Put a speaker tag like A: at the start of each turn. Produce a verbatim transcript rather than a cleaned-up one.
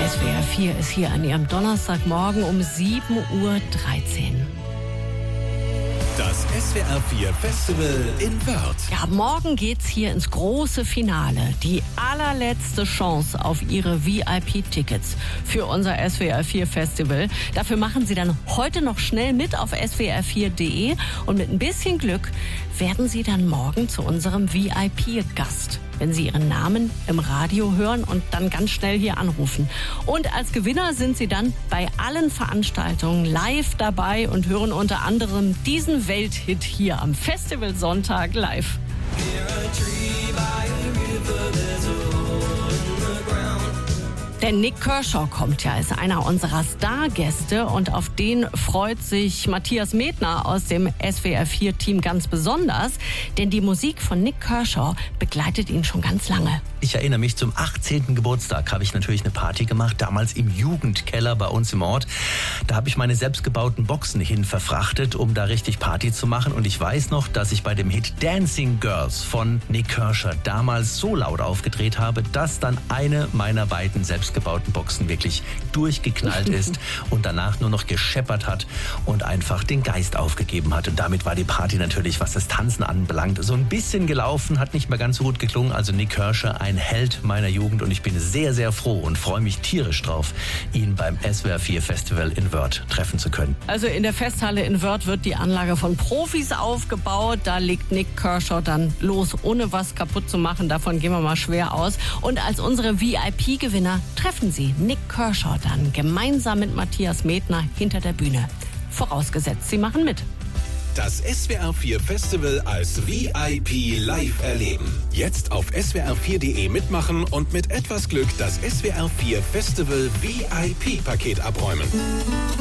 A: S W R vier ist hier an Ihrem Donnerstagmorgen um sieben Uhr dreizehn.
B: Das S W R vier Festival in Wörth.
A: Ja, morgen geht's hier ins große Finale. Die allerletzte Chance auf Ihre V I P-Tickets für unser S W R vier Festival. Dafür machen Sie dann heute noch schnell mit auf S W R vier Punkt de und mit ein bisschen Glück werden Sie dann morgen zu unserem V I P-Gast, wenn Sie Ihren Namen im Radio hören und dann ganz schnell hier anrufen. Und als Gewinner sind Sie dann bei allen Veranstaltungen live dabei und hören unter anderem diesen Welthit hier am Festivalsonntag live. Denn Nik Kershaw kommt ja, ist einer unserer Stargäste und auf den freut sich Matthias Medtner aus dem S W R vier Team ganz besonders, denn die Musik von Nik Kershaw begleitet ihn schon ganz lange.
C: Ich erinnere mich, zum achtzehnten Geburtstag habe ich natürlich eine Party gemacht, damals im Jugendkeller bei uns im Ort. Da habe ich meine selbstgebauten Boxen hin verfrachtet, um da richtig Party zu machen. Und ich weiß noch, dass ich bei dem Hit Dancing Girls von Nik Kershaw damals so laut aufgedreht habe, dass dann eine meiner beiden selbstgebauten Boxen wirklich durchgeknallt ist und danach nur noch gescheppert hat und einfach den Geist aufgegeben hat. Und damit war die Party natürlich, was das Tanzen anbelangt, so ein bisschen gelaufen, hat nicht mehr ganz so gut geklungen. Also Nik Kershaw, ein Held meiner Jugend, und ich bin sehr, sehr froh und freue mich tierisch drauf, ihn beim S W R vier Festival in Wörth treffen zu können.
A: Also in der Festhalle in Wörth wird die Anlage von Profis aufgebaut. Da legt Nik Kershaw dann los, ohne was kaputt zu machen. Davon gehen wir mal schwer aus. Und als unsere V I P-Gewinner treffen Sie Nik Kershaw dann gemeinsam mit Matthias Medtner hinter der Bühne. Vorausgesetzt, Sie machen mit.
B: Das S W R vier Festival als V I P live erleben. Jetzt auf S W R vier Punkt de mitmachen und mit etwas Glück das S W R vier Festival V I P-Paket abräumen.